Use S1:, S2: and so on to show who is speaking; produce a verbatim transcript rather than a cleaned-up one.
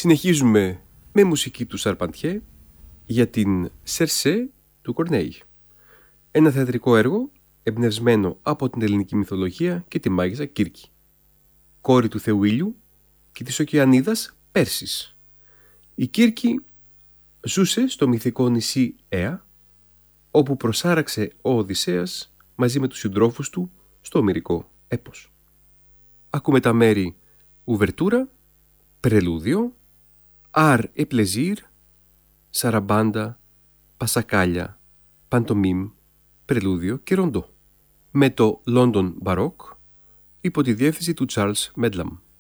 S1: Συνεχίζουμε με μουσική του Σαρπαντιέ για την Σερσέ του Κορνέη. Ένα θεατρικό έργο εμπνευσμένο από την ελληνική μυθολογία και τη μάγισσα Κύρκη, κόρη του θεού Ήλιου και της Οκεανίδας Πέρσης. Η Κύρκη ζούσε στο μυθικό νησί Αία, όπου προσάραξε ο Οδυσσέας μαζί με τους συντρόφους του στο ομηρικό έπος. Ακούμε τα μέρη Ουβερτούρα, Πρελούδιο, Αρ e Plaisir, Σαραμπάντα, Πασακάλια, Παντομίμ, Πρελούδιο και Ροντό, με το London Baroque υπό τη διεύθυνση του Charles Medlam.